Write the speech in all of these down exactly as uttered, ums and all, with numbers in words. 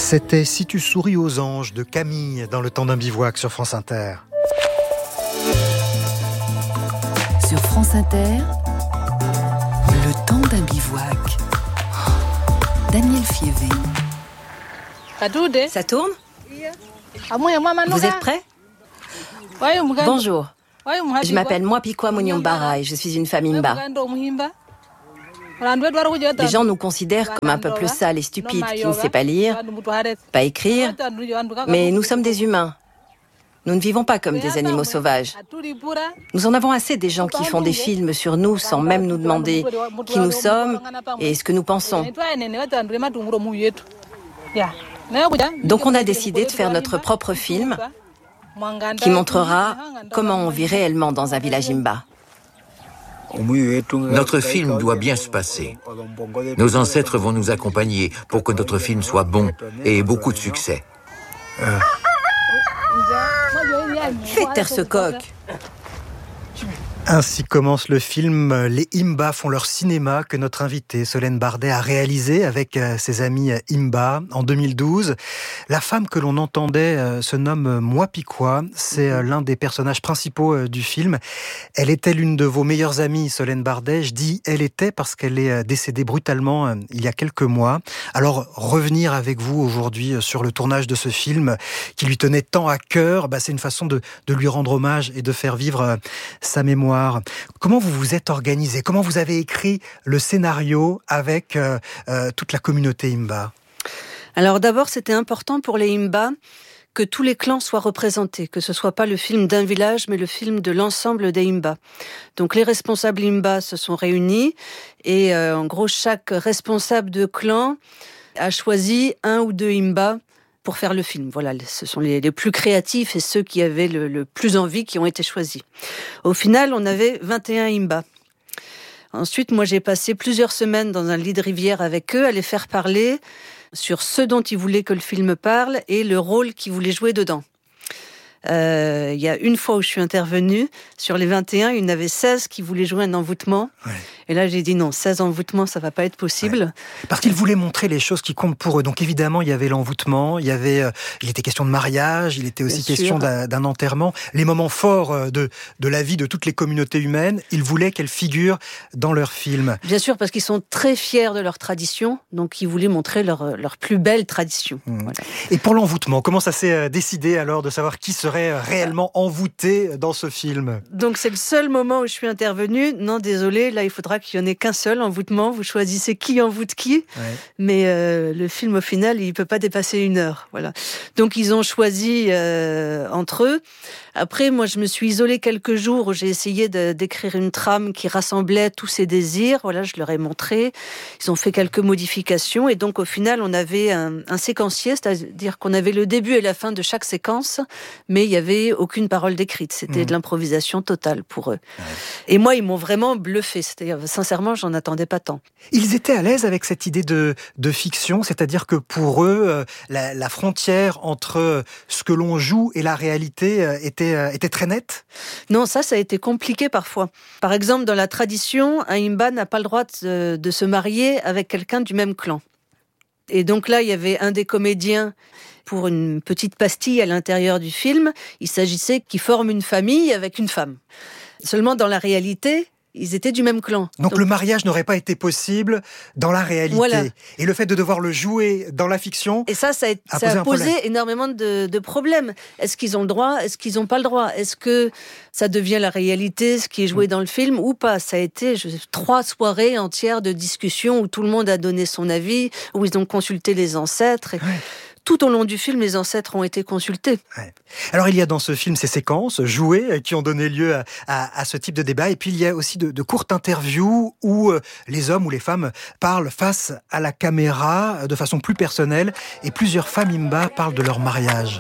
C'était Si tu souris aux anges de Camille dans Le temps d'un bivouac sur France Inter. Sur France Inter, Le temps d'un bivouac. Daniel Fievé. Ça tourne ? Vous êtes prêts ? Bonjour. Je m'appelle Mwapikwa Munyumbara et je suis une femme Imba. Les gens nous considèrent comme un peuple sale et stupide qui ne sait pas lire, pas écrire, mais nous sommes des humains. Nous ne vivons pas comme des animaux sauvages. Nous en avons assez des gens qui font des films sur nous sans même nous demander qui nous sommes et ce que nous pensons. Donc on a décidé de faire notre propre film qui montrera comment on vit réellement dans un village Imba. Notre film doit bien se passer. Nos ancêtres vont nous accompagner pour que notre film soit bon et ait beaucoup de succès. Euh. Fais taire ce coq. Ainsi commence le film. Les Imba font leur cinéma que notre invitée Solène Bardet a réalisé avec ses amis Imba en deux mille douze. La femme que l'on entendait se nomme Mwapikwa. C'est l'un des personnages principaux du film. Elle était l'une de vos meilleures amies, Solène Bardet. Je dis elle était parce qu'elle est décédée brutalement il y a quelques mois. Alors revenir avec vous aujourd'hui sur le tournage de ce film qui lui tenait tant à cœur, bah, c'est une façon de, de lui rendre hommage et de faire vivre sa mémoire. Comment vous vous êtes organisé ? Comment vous avez écrit le scénario avec euh, euh, toute la communauté Imba ? Alors d'abord, c'était important pour les Imba que tous les clans soient représentés, que ce soit pas le film d'un village, mais le film de l'ensemble des Imba. Donc les responsables Imba se sont réunis et euh, en gros, chaque responsable de clan a choisi un ou deux Imba pour faire le film. Voilà, ce sont les, les plus créatifs et ceux qui avaient le, le plus envie qui ont été choisis. Au final, on avait vingt et un Imba. Ensuite, moi, j'ai passé plusieurs semaines dans un lit de rivière avec eux, à les faire parler sur ce dont ils voulaient que le film parle et le rôle qu'ils voulaient jouer dedans. Euh, il y a une fois où je suis intervenue, sur les vingt et un, il y en avait seize qui voulaient jouer un envoûtement. Ouais. Et là, j'ai dit non, seize envoûtements, ça va pas être possible. Ouais. Parce qu'ils voulaient montrer les choses qui comptent pour eux. Donc évidemment, il y avait l'envoûtement, il y avait, euh, il était question de mariage, il était aussi Bien question d'un, d'un enterrement. Les moments forts de, de la vie de toutes les communautés humaines, ils voulaient qu'elles figurent dans leur film. Bien sûr, parce qu'ils sont très fiers de leur tradition, donc ils voulaient montrer leur, leur plus belle tradition. Mmh. Voilà. Et pour l'envoûtement, comment ça s'est décidé alors de savoir qui serait réellement envoûté dans ce film ? Donc c'est le seul moment où je suis intervenue. Non, désolé, là il faudra qu'il n'y en ait qu'un seul envoûtement. Vous choisissez qui envoûte qui. Ouais. Mais euh, le film au final, il ne peut pas dépasser une heure. Voilà. Donc ils ont choisi euh, entre eux. Après, moi, je me suis isolée quelques jours où j'ai essayé de, d'écrire une trame qui rassemblait tous ces désirs. Voilà, je leur ai montré. Ils ont fait quelques modifications. Et donc, au final, on avait un, un séquencier, c'est-à-dire qu'on avait le début et la fin de chaque séquence, mais il n'y avait aucune parole décrite. C'était mmh. de l'improvisation totale pour eux. Ouais. Et moi, ils m'ont vraiment bluffé. C'est-à-dire, sincèrement, j'en attendais pas tant. Ils étaient à l'aise avec cette idée de, de fiction, c'est-à-dire que pour eux, la, la frontière entre ce que l'on joue et la réalité était était très nette ? Non, ça, ça a été compliqué parfois. Par exemple, dans la tradition, un Imba n'a pas le droit de, de se marier avec quelqu'un du même clan. Et donc là, il y avait un des comédiens, pour une petite pastille à l'intérieur du film, il s'agissait qu'il forme une famille avec une femme. Seulement, dans la réalité, ils étaient du même clan. Donc, Donc le mariage n'aurait pas été possible dans la réalité. Voilà. Et le fait de devoir le jouer dans la fiction... Et ça, ça a, a ça posé, a posé énormément de, de problèmes. Est-ce qu'ils ont le droit ? Est-ce qu'ils n'ont pas le droit ? Est-ce que ça devient la réalité, ce qui est joué mmh. dans le film, ou pas ? Ça a été je, trois soirées entières de discussions où tout le monde a donné son avis, où ils ont consulté les ancêtres. Et... Ouais. Tout au long du film, les ancêtres ont été consultés. Ouais. Alors, il y a dans ce film ces séquences jouées qui ont donné lieu à, à, à ce type de débat. Et puis, il y a aussi de, de courtes interviews où euh, les hommes ou les femmes parlent face à la caméra de façon plus personnelle. Et plusieurs femmes Imba parlent de leur mariage.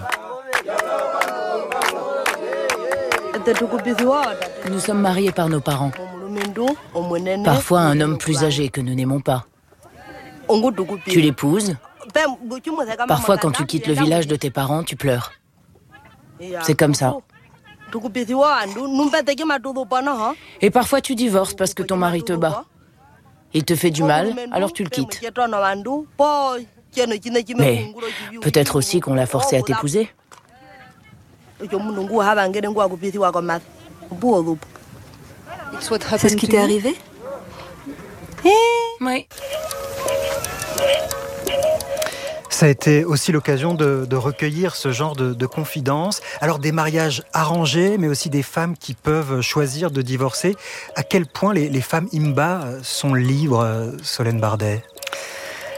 Nous sommes mariés par nos parents. Parfois, un homme plus âgé que nous n'aimons pas. Tu l'épouses. Parfois, quand tu quittes le village de tes parents, tu pleures. C'est comme ça. Et parfois, tu divorces parce que ton mari te bat. Il te fait du mal, alors tu le quittes. Mais peut-être aussi qu'on l'a forcé à t'épouser. C'est ce qui t'est arrivé? Oui. Ça a été aussi l'occasion de, de recueillir ce genre de, de confidences. Alors des mariages arrangés, mais aussi des femmes qui peuvent choisir de divorcer. À quel point les, les femmes Imba sont libres, Solène Bardet ?